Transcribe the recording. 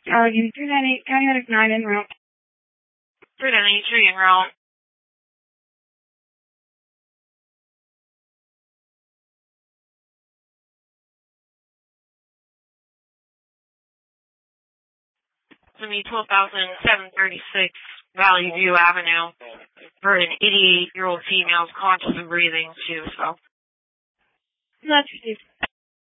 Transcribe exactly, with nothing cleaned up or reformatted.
Uh, give me three nine eight, County Medic nine en route. three nine eight, three en route. It's going to be twelve thousand seven hundred thirty-six Valley View Avenue for an eighty-eight-year-old female conscious and breathing. She was so. That's received.